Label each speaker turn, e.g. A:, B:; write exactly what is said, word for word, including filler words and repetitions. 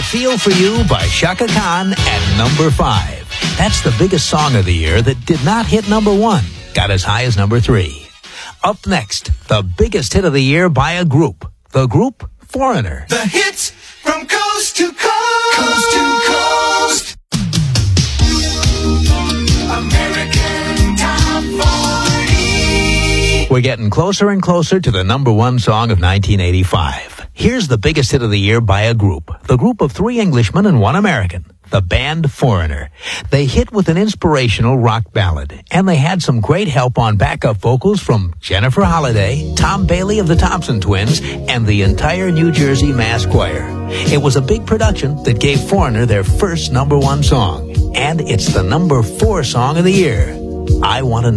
A: Feel For You by Shaka Khan at number five. That's the biggest song of the year that did not hit number one. Got as high as number three. Up next, the biggest hit of the year by a group. The group Foreigner.
B: The hits from coast to coast. Coast to coast. American Top forty.
A: We're getting closer and closer to the number one song of nineteen eighty-five. Here's the biggest hit of the year by a group. The group of three Englishmen and one American. The band Foreigner. They hit with an inspirational rock ballad, and they had some great help on backup vocals from Jennifer Holliday, Tom Bailey of the Thompson Twins, and the entire New Jersey Mass Choir. It was a big production that gave Foreigner their first number one song, and it's the number four song of the year. I Want to Know.